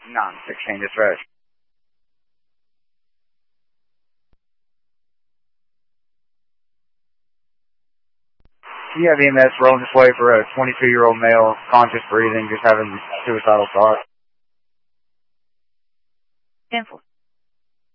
916 dispatch. You have EMS rolling this way for a 22-year-old male, conscious breathing, just having suicidal thoughts. 10-4.